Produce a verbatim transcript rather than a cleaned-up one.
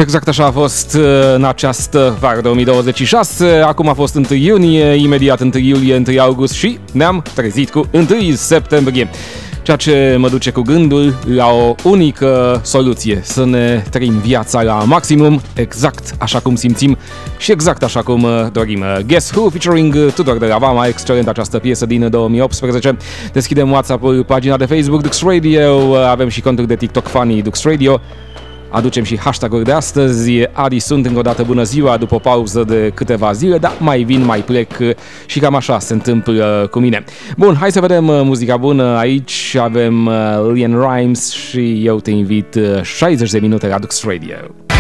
Exact așa a fost în această vară două mii douăzeci și șase, acum a fost întâi iunie, imediat întâi iulie, întâi august și ne-am trezit cu întâi septembrie. Ceea ce mă duce cu gândul la o unică soluție, să ne trăim viața la maximum, exact așa cum simțim și exact așa cum dorim. Guess Who featuring Tudor de la Vama, excelent această piesă din două mii optsprezece. Deschidem WhatsApp-ul, pagina de Facebook Dux Radio, avem și contul de TikTok Funny Dux Radio. Aducem și hashtag-uri de astăzi. Adi, sunt încă o dată bună ziua după o pauză de câteva zile, dar mai vin, mai plec și cam așa se întâmplă cu mine. Bun, hai să vedem muzica bună. Aici avem LeAnn Rimes și eu te invit șaizeci de minute la Dux Radio.